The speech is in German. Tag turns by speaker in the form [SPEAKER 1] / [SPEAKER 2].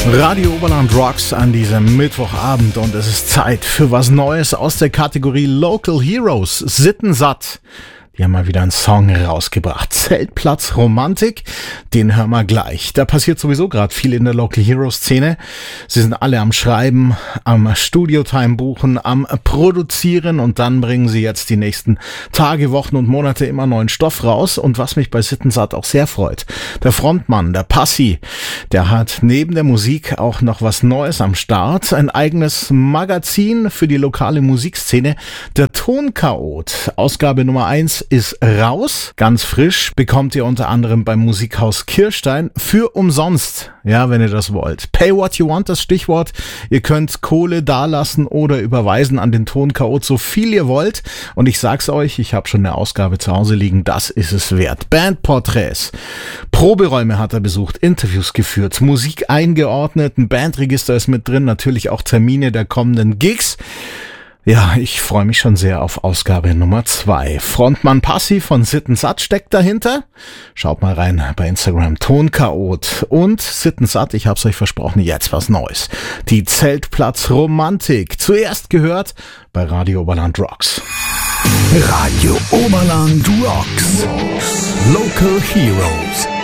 [SPEAKER 1] Radio Oberland Rocks an diesem Mittwochabend und es ist Zeit für was Neues aus der Kategorie Local Heroes. Sittensatt. Die haben mal wieder einen Song rausgebracht. Zeltplatz Romantik, den hören wir gleich. Da passiert sowieso gerade viel in der Local Hero Szene. Sie sind alle am Schreiben, am Studio-Time buchen, am Produzieren und dann bringen sie jetzt die nächsten Tage, Wochen und Monate immer neuen Stoff raus. Und was mich bei Sittensatt auch sehr freut, der Frontmann, der Passi, der hat neben der Musik auch noch was Neues am Start. Ein eigenes Magazin für die lokale Musikszene, der Tonchaot. Ausgabe Nummer 1 ist raus, ganz frisch, bekommt ihr unter anderem beim Musikhaus Kirstein für umsonst, ja, wenn ihr das wollt. Pay what you want, das Stichwort. Ihr könnt Kohle dalassen oder überweisen an den Tonchaot, so viel ihr wollt. Und ich sag's euch, ich habe schon eine Ausgabe zu Hause liegen, das ist es wert. Bandporträts, Proberäume hat er besucht, Interviews geführt, Musik eingeordnet, ein Bandregister ist mit drin, natürlich auch Termine der kommenden Gigs. Ja, ich freue mich schon sehr auf Ausgabe Nummer 2. Frontmann Passi von Sittensatt steckt dahinter. Schaut mal rein bei Instagram, Tonchaot. Und Sittensatt, ich hab's euch versprochen, jetzt was Neues. Die Zeltplatz Romantik. Zuerst gehört bei Radio Oberland Rocks.
[SPEAKER 2] Radio Oberland Rocks. Local Heroes.